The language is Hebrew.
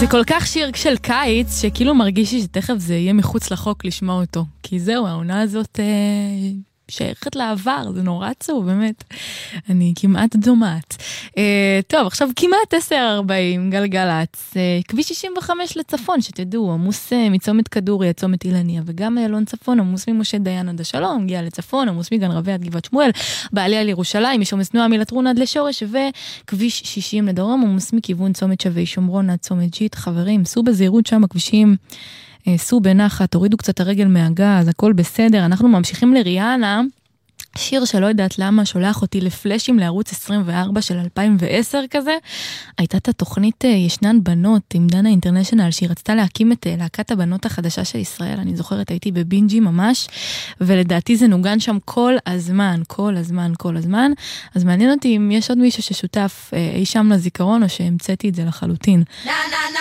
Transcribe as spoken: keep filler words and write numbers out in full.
זה כל כך שיר של קיץ, שכאילו מרגיש לי שתכף זה יהיה מחוץ לחוק לשמוע אותו. כי זהו, העונה הזאת אה, שייכת לעבר, זה נורא עצוב, באמת. אני כמעט דומעת. אה, טוב, עכשיו כמעט עשר ארבעים, גלגלץ. אה, כביש שישים וחמש לצפון, שתדעו, עמוס אה, מצומת כדורי עד צומת אילניה, וגם אלון צפון, עמוס ממשה דיין עד השלום, הגיע לצפון, עמוס מגן רבי עד גבעת שמואל, בעלי על ירושלים, יש עומס נועה מלטרון עד לשורש, וכביש שישים לדרום, עמוס מכיוון צומת שבי שומרון עד צומת ג'ית. חברים, סעו בזהירות שם, הכבישים, סעו בנחת, תורידו קצת הרגל מהגז, הכל בסדר. אנחנו ממשיכים לריאנה, שיר שלא יודעת למה, שולח אותי לפלשים לערוץ עשרים וארבע של אלפיים ועשר כזה. הייתה את התוכנית ישנן בנות עם דנה אינטרנשיונל, שהיא רצתה להקים את להקת הבנות החדשה של ישראל. אני זוכרת, הייתי בבינג'י ממש, ולדעתי זה נוגן שם כל הזמן, כל הזמן, כל הזמן. אז מעניין אותי אם יש עוד מישהו ששותף אי שם לזיכרון, או שהמצאתי את זה לחלוטין.